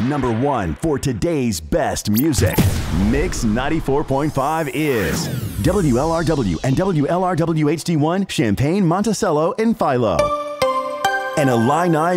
number one for today's best music. Mix 94.5 is WLRW and WLRW HD1, Champaign, Monticello, and Philo. An Illini